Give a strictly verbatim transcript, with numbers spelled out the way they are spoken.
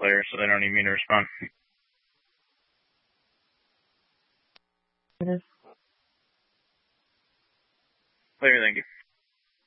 clear, so they don't need me to respond. It is. Clear, thank you.